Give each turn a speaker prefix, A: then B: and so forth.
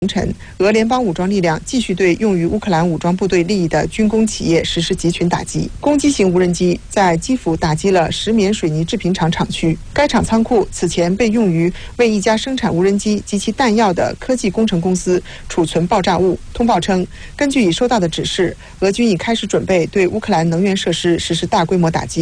A: 凌晨，俄联邦武装力量继续对用于乌克兰武装部队利益的军工企业实施集群打击。攻击型无人机在基辅打击了石棉水泥制品厂厂区。该厂仓库此前被用于为一家生产无人机及其弹药的科技工程公司储存爆炸物。通报称，根据已收到的指示，俄军已开始准备对乌克兰能源设施实施大规模打击。